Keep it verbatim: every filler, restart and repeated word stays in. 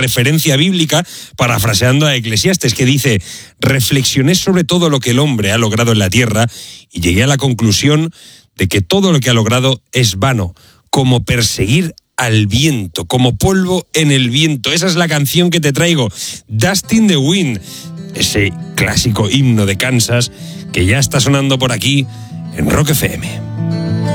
referencia bíblica, parafraseando a Eclesiastes, que dice: reflexioné sobre todo lo que el hombre ha logrado en la tierra y llegué a la conclusión de que todo lo que ha logrado es vano, como perseguir al viento, como polvo en el viento. Esa es la canción que te traigo, Dust in the Wind, ese clásico himno de Kansas que ya está sonando por aquí en Rock F M.